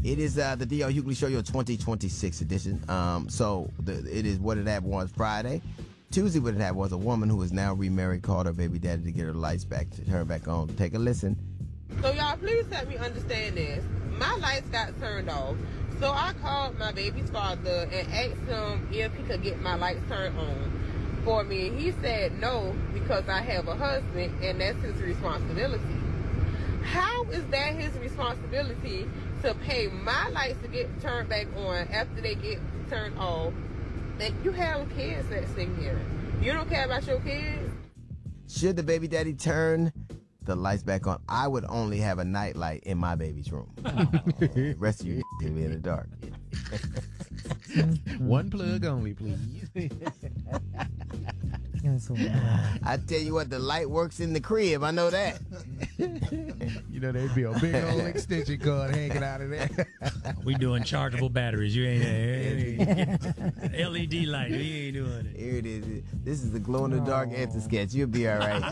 It is the D.L. Hughley Show, your 2026 edition. It is What It Happened Was Friday. Tuesday, What It Happened Was a woman who is now remarried called her baby daddy to get her lights back, to turn back on. Take a listen. So y'all, please help me understand this. My lights got turned off. So I called my baby's father and asked him if he could get my lights turned on for me. He said no, because I have a husband and that's his responsibility. How is that his responsibility to pay my lights to get turned back on after they get turned off? And you have kids that's sitting here. You don't care about your kids? Should the baby daddy turn the lights back on? I would only have a night light in my baby's room. The rest of you will be in the dark. One plug only, please. I tell you what, the light works in the crib. I know that. You know, there'd be a big old extension cord hanging out of there. We doing chargeable batteries. You ain't LED light. We ain't doing it. Here it is. This is the glow in the dark Etch-a-Sketch. You'll be all right.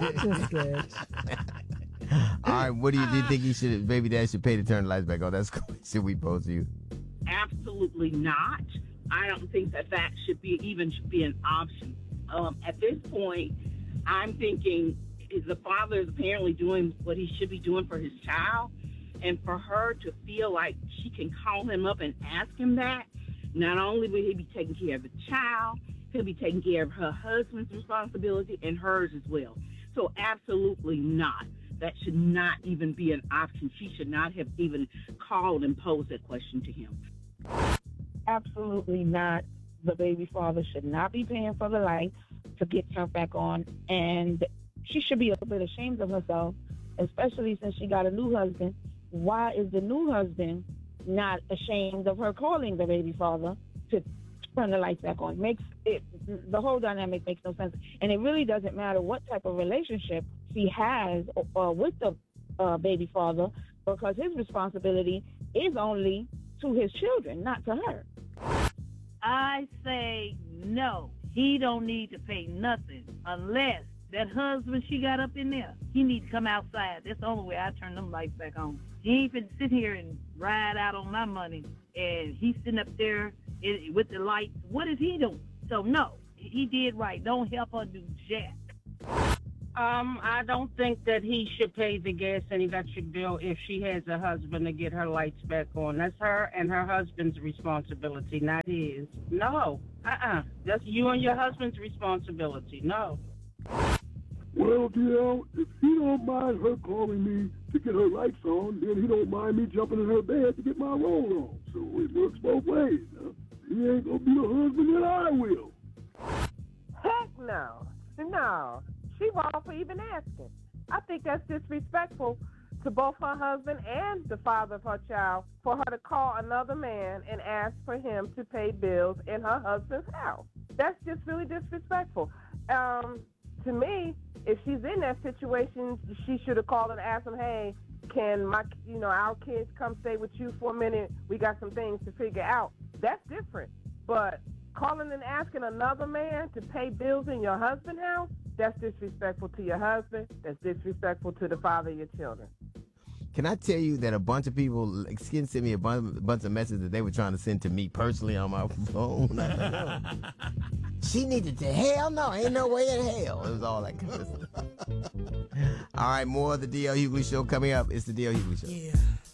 All right, what do you think baby dad should pay to turn the lights back on? That's the question we pose to you. Absolutely not. I don't think that should be an option. At this point, I'm thinking the father is apparently doing what he should be doing for his child, and for her to feel like she can call him up and ask him that, not only will he be taking care of the child, he'll be taking care of her husband's responsibility and hers as well. So absolutely not. That should not even be an option. She should not have even called and posed that question to him. Absolutely not. The baby father should not be paying for the lights to get turned back on, and she should be a little bit ashamed of herself, especially since she got a new husband. Why is the new husband not ashamed of her calling the baby father to turn the lights back on? The whole dynamic makes no sense, and it really doesn't matter what type of relationship she has with the baby father, because his responsibility is only to his children, not to her. I say no. He don't need to pay nothing unless that husband she got up in there, he need to come outside. That's the only way I turn them lights back on. He ain't finna sit here and ride out on my money, and he's sitting up there with the lights. What is he doing? So no, he did right. Don't help her do jack. I don't think that he should pay the gas and electric bill if she has a husband to get her lights back on. That's her and her husband's responsibility, not his. No. That's you and your husband's responsibility. No. Well, DL, if he don't mind her calling me to get her lights on, then he don't mind me jumping in her bed to get my roll on. So it works both ways. Huh? He ain't gonna be the husband that I will. Heck no. No. She wrong for even asking. I think that's disrespectful to both her husband and the father of her child for her to call another man and ask for him to pay bills in her husband's house. That's just really disrespectful. To me, if she's in that situation, she should have called and asked him, hey, can our kids come stay with you for a minute? We got some things to figure out. That's different. But calling and asking another man to pay bills in your husband's house, that's disrespectful to your husband. That's disrespectful to the father of your children. Can I tell you that a bunch of people sent me a bunch of messages that they were trying to send to me personally on my phone? She needed to, hell no, ain't no way in hell. It was all that kind of stuff. All right, more of the D.L. Hughley Show coming up. It's the D.L. Hughley Show. Yeah.